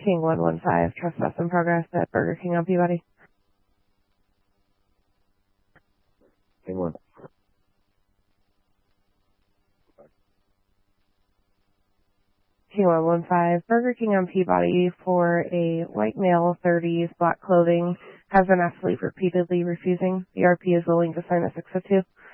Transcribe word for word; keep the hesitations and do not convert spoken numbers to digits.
King one one five, trespass in progress at Burger King on Peabody. King one. King one one five, Burger King on Peabody for a white male, thirties, black clothing, has been asked to leave repeatedly refusing. The R P is willing to sign a six oh two.